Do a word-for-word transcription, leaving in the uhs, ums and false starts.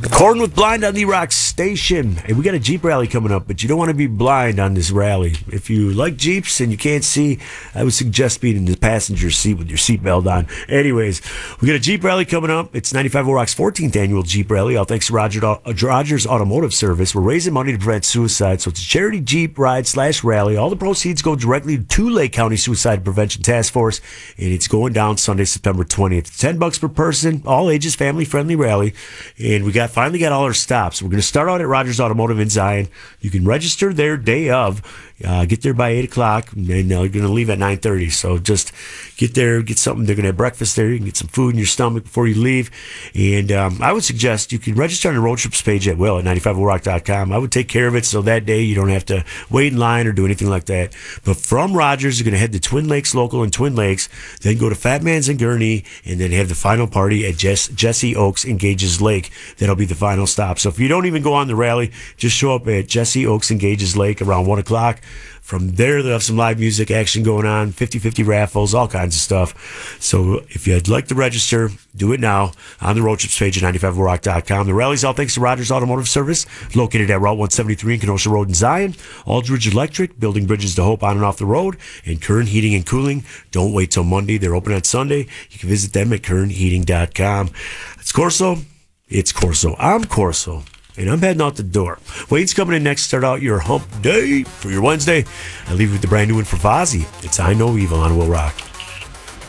Corn with Blind on the Rock Station. Hey, we got a Jeep rally coming up, but you don't want to be blind on this rally. If you like Jeeps and you can't see, I would suggest being in the passenger seat with your seatbelt on. Anyways, we got a Jeep rally coming up. It's ninety-five Rock's fourteenth annual Jeep rally. All thanks to Roger, uh, Rogers Automotive Service. We're raising money to prevent suicide, so it's a charity Jeep ride slash rally. All the proceeds go directly to Lake County Suicide Prevention Task Force, and it's going down Sunday, September twentieth. ten bucks per person, all ages, family-friendly rally, and we got finally got all our stops. We're going to start out at Rogers Automotive in Zion. You can register there day of. Uh, get there by eight o'clock, and uh, you're going to leave at nine thirty. So just get there, get something. They're going to have breakfast there. You can get some food in your stomach before you leave. And um, I would suggest you can register on the road trips page at will at ninety-five rock dot com. I would take care of it so that day you don't have to wait in line or do anything like that. But from Rogers, you're going to head to Twin Lakes Local in Twin Lakes, then go to Fat Man's in Gurnee, and then have the final party at Jess, Jesse Oaks Engages Lake. That'll be the final stop. So if you don't even go on the rally, just show up at Jesse Oaks Engages Lake around one o'clock. From there, they'll have some live music action going on, fifty-fifty raffles, all kinds of stuff. So if you'd like to register, do it now on the road trips page at ninety-five rock dot com. The rally's all thanks to Rogers Automotive Service, located at Route one seventy-three in Kenosha Road in Zion. Aldridge Electric, building bridges to hope on and off the road. And Kern Heating and Cooling. Don't wait till Monday. They're open on Sunday. You can visit them at kern heating dot com. It's Corso. It's Corso. I'm Corso. And I'm heading out the door. Wade's coming in next. Start out your hump day for your Wednesday. I leave you with the brand new one for Fozzy. It's I Know Evil on Will Rock.